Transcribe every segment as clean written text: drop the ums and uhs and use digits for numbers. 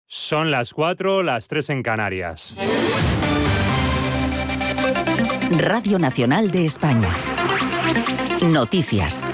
Son las 4, las 3 en Canarias. Radio Nacional de España. Noticias.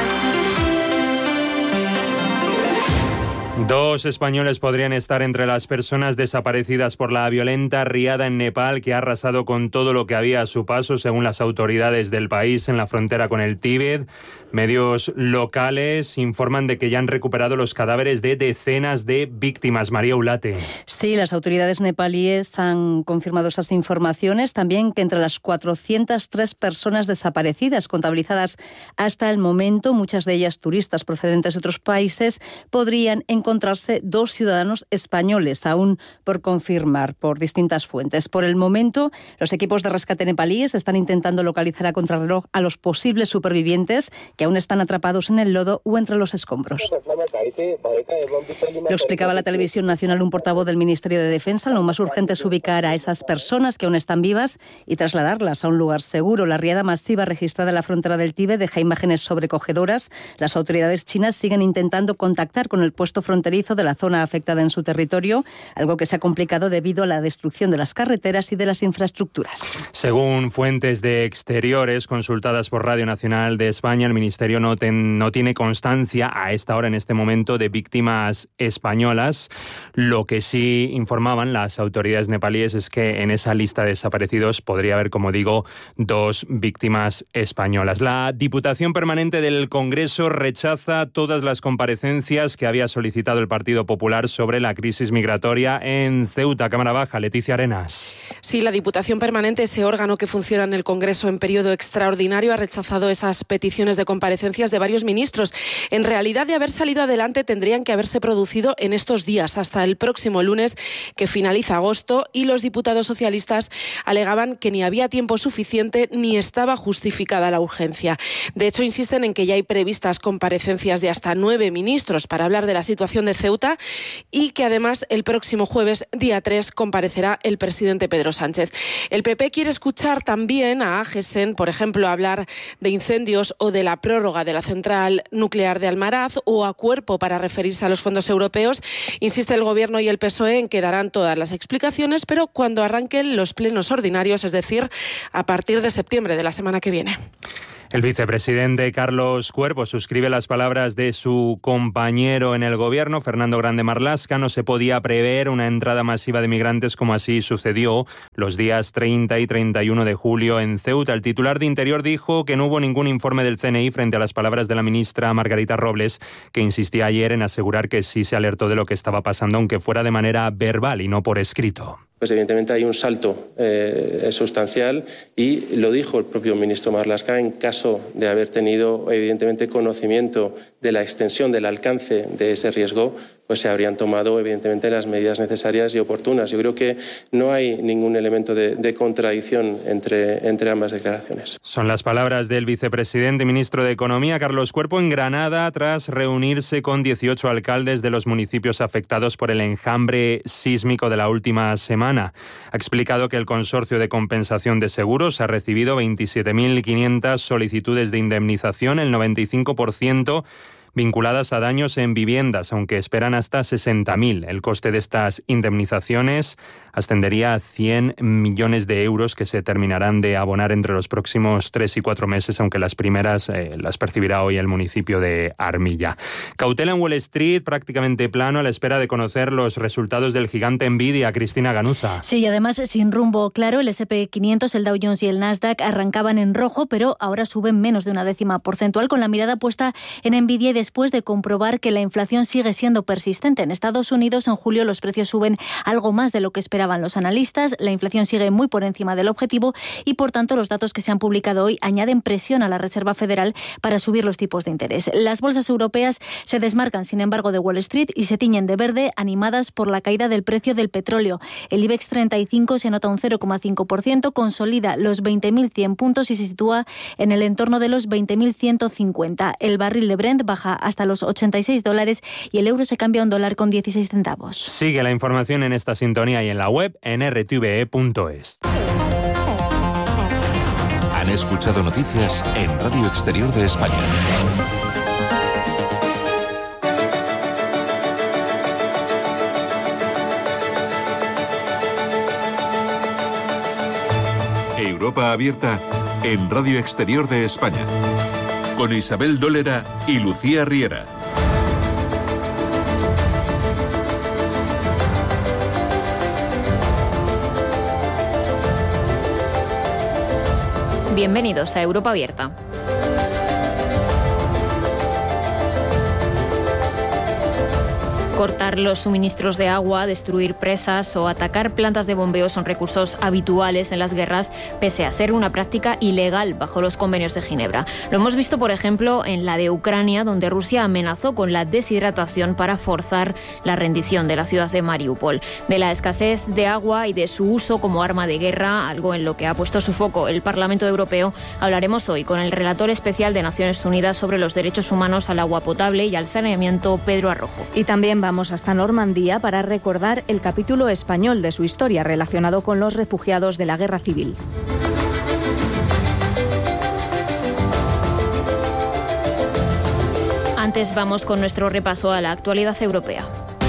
2 españoles podrían estar entre las personas desaparecidas por la violenta riada en Nepal que ha arrasado con todo lo que había a su paso, según las autoridades del país en la frontera con el Tíbet. Medios locales informan de que ya han recuperado los cadáveres de decenas de víctimas. María Ulate. Sí, las autoridades nepalíes han confirmado esas informaciones. También que entre las 403 personas desaparecidas contabilizadas hasta el momento, muchas de ellas turistas procedentes de otros países, podrían encontrarse 2 ciudadanos españoles, aún por confirmar por distintas fuentes. Por el momento, los equipos de rescate nepalíes están intentando localizar a contrarreloj a los posibles supervivientes que aún están atrapados en el lodo o entre los escombros. Lo explicaba la televisión nacional un portavoz del Ministerio de Defensa. Lo más urgente es ubicar a esas personas que aún están vivas y trasladarlas a un lugar seguro. La riada masiva registrada en la frontera del Tíbet deja imágenes sobrecogedoras. Las autoridades chinas siguen intentando contactar con el puesto fronterizo de la zona afectada en su territorio, algo que se ha complicado debido a la destrucción de las carreteras y de las infraestructuras. Según fuentes de exteriores consultadas por Radio Nacional de España, el Ministerio no tiene constancia a esta hora, en este momento, de víctimas españolas. Lo que sí informaban las autoridades nepalíes es que en esa lista de desaparecidos podría haber, como digo, 2 víctimas españolas. La Diputación Permanente del Congreso rechaza todas las comparecencias que había solicitado el Partido Popular sobre la crisis migratoria en Ceuta. Cámara Baja, Leticia Arenas. Sí, la Diputación Permanente, ese órgano que funciona en el Congreso en periodo extraordinario, ha rechazado esas peticiones de comparecencias de varios ministros. En realidad, de haber salido adelante, tendrían que haberse producido en estos días, hasta el próximo lunes, que finaliza agosto, y los diputados socialistas alegaban que ni había tiempo suficiente ni estaba justificada la urgencia. De hecho, insisten en que ya hay previstas comparecencias de hasta 9 ministros para hablar de la situación de Ceuta y que además el próximo jueves, día 3, comparecerá el presidente Pedro Sánchez. El PP quiere escuchar también a AGESEN, por ejemplo, hablar de incendios o de la prórroga de la central nuclear de Almaraz, o a Cuerpo para referirse a los fondos europeos. Insiste el Gobierno y el PSOE en que darán todas las explicaciones, pero cuando arranquen los plenos ordinarios, es decir, a partir de septiembre de la semana que viene. El vicepresidente Carlos Cuerpo suscribe las palabras de su compañero en el Gobierno, Fernando Grande Marlaska. No se podía prever una entrada masiva de migrantes como así sucedió los días 30 y 31 de julio en Ceuta. El titular de Interior dijo que no hubo ningún informe del CNI frente a las palabras de la ministra Margarita Robles, que insistía ayer en asegurar que sí se alertó de lo que estaba pasando, aunque fuera de manera verbal y no por escrito. Pues evidentemente hay un salto sustancial, y lo dijo el propio ministro Marlaska: en caso de haber tenido evidentemente conocimiento de la extensión, del alcance de ese riesgo, pues se habrían tomado evidentemente las medidas necesarias y oportunas. Yo creo que no hay ningún elemento de contradicción entre ambas declaraciones. Son las palabras del vicepresidente y ministro de Economía, Carlos Cuerpo, en Granada, tras reunirse con 18 alcaldes de los municipios afectados por el enjambre sísmico de la última semana. Ha explicado que el Consorcio de Compensación de Seguros ha recibido 27.500 solicitudes de indemnización, el 95% vinculadas a daños en viviendas, aunque esperan hasta 60.000. El coste de estas indemnizaciones ascendería a 100 millones de euros que se terminarán de abonar entre los próximos 3 y 4 meses, aunque las primeras las percibirá hoy el municipio de Armilla. Cautela en Wall Street, prácticamente plano, a la espera de conocer los resultados del gigante Nvidia. Cristina Ganuza. Sí, y además sin rumbo claro, el S&P 500, el Dow Jones y el Nasdaq arrancaban en rojo, pero ahora suben menos de 0,1 porcentual, con la mirada puesta en Nvidia, y después de comprobar que la inflación sigue siendo persistente. En Estados Unidos, en julio, los precios suben algo más de lo que esperaban los analistas. La inflación sigue muy por encima del objetivo y, por tanto, los datos que se han publicado hoy añaden presión a la Reserva Federal para subir los tipos de interés. Las bolsas europeas se desmarcan, sin embargo, de Wall Street y se tiñen de verde, animadas por la caída del precio del petróleo. El IBEX 35 se nota un 0,5%, consolida los 20.100 puntos y se sitúa en el entorno de los 20.150. El barril de Brent baja hasta los $86 y el euro se cambia a $1,16. Sigue la información en esta sintonía y en la web en rtve.es. Han escuchado noticias en Radio Exterior de España. Europa Abierta en Radio Exterior de España. Con Isabel Dólera y Lucía Riera. Bienvenidos a Europa Abierta. Cortar los suministros de agua, destruir presas o atacar plantas de bombeo son recursos habituales en las guerras, pese a ser una práctica ilegal bajo los convenios de Ginebra. Lo hemos visto, por ejemplo, en la de Ucrania, donde Rusia amenazó con la deshidratación para forzar la rendición de la ciudad de Mariupol. De la escasez de agua y de su uso como arma de guerra, algo en lo que ha puesto su foco el Parlamento Europeo, hablaremos hoy con el relator especial de Naciones Unidas sobre los derechos humanos al agua potable y al saneamiento, Pedro Arrojo. Y también vamos hasta Normandía para recordar el capítulo español de su historia relacionado con los refugiados de la Guerra Civil. Antes vamos con nuestro repaso a la actualidad europea.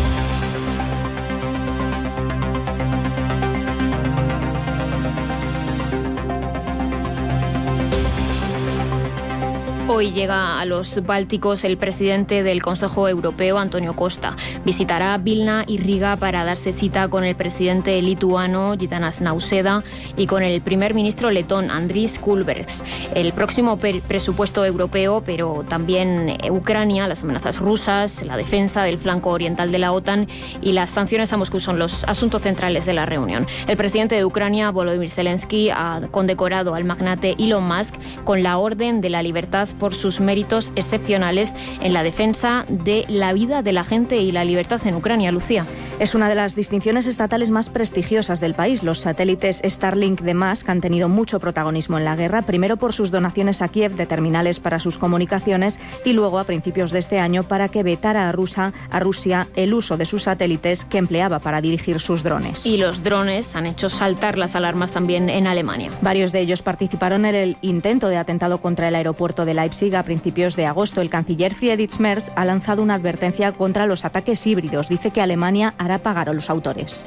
Hoy llega a los Bálticos el presidente del Consejo Europeo, Antonio Costa. Visitará Vilna y Riga para darse cita con el presidente lituano, Gitanas Nausėda, y con el primer ministro letón, Andris Kulbergs. El próximo presupuesto europeo, pero también Ucrania, las amenazas rusas, la defensa del flanco oriental de la OTAN y las sanciones a Moscú son los asuntos centrales de la reunión. El presidente de Ucrania, Volodymyr Zelensky, ha condecorado al magnate Elon Musk con la Orden de la Libertad por sus méritos excepcionales en la defensa de la vida de la gente y la libertad en Ucrania. Lucía. Es una de las distinciones estatales más prestigiosas del país. Los satélites Starlink de Musk han tenido mucho protagonismo en la guerra, primero por sus donaciones a Kiev de terminales para sus comunicaciones y luego a principios de este año para que vetara a Rusia el uso de sus satélites que empleaba para dirigir sus drones. Y los drones han hecho saltar las alarmas también en Alemania. Varios de ellos participaron en el intento de atentado contra el aeropuerto de Leipzig a principios de agosto. El canciller Friedrich Merz ha lanzado una advertencia contra los ataques híbridos. Dice que Alemania hará pagar a los autores.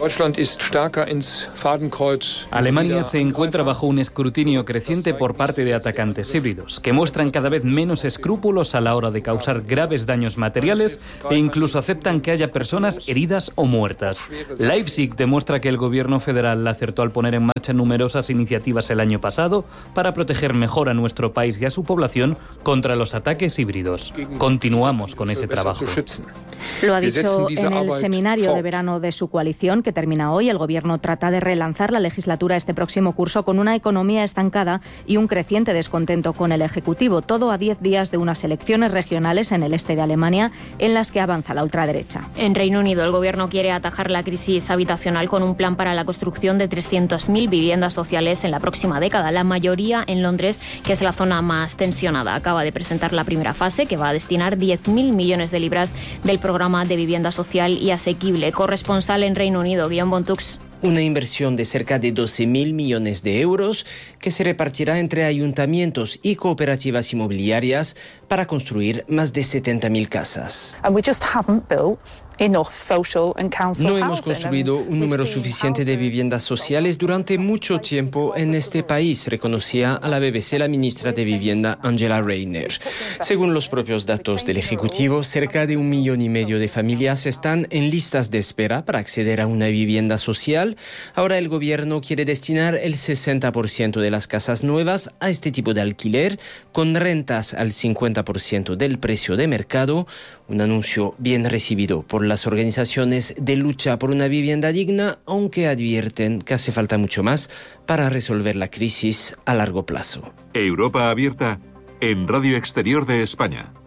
Alemania se encuentra bajo un escrutinio creciente por parte de atacantes híbridos, que muestran cada vez menos escrúpulos a la hora de causar graves daños materiales e incluso aceptan que haya personas heridas o muertas. Leipzig demuestra que el gobierno federal acertó al poner en marcha numerosas iniciativas el año pasado para proteger mejor a nuestro país y a su población contra los ataques híbridos. Continuamos con ese trabajo. Lo ha dicho en el seminario de verano de su coalición, que termina hoy. El gobierno trata de relanzar la legislatura este próximo curso con una economía estancada y un creciente descontento con el Ejecutivo. Todo a 10 días de unas elecciones regionales en el este de Alemania en las que avanza la ultraderecha. En Reino Unido, el gobierno quiere atajar la crisis habitacional con un plan para la construcción de 300.000 viviendas sociales en la próxima década. La mayoría en Londres, que es la zona más tensionada. Acaba de presentar la primera fase, que va a destinar 10.000 millones de libras del programa de vivienda social y asequible. Corresponsal en Reino Unido, Guillaume Bontux. Una inversión de cerca de 12.000 millones de euros que se repartirá entre ayuntamientos y cooperativas inmobiliarias para construir más de 70.000 casas. No hemos construido un número suficiente de viviendas sociales durante mucho tiempo en este país, reconocía a la BBC la ministra de Vivienda, Angela Rayner. Según los propios datos del Ejecutivo, cerca de 1,5 millones de familias están en listas de espera para acceder a una vivienda social. Ahora el gobierno quiere destinar el 60% de las casas nuevas a este tipo de alquiler, con rentas al 50% del precio de mercado. Un anuncio bien recibido por las organizaciones de lucha por una vivienda digna, aunque advierten que hace falta mucho más para resolver la crisis a largo plazo. Europa Abierta en Radio Exterior de España.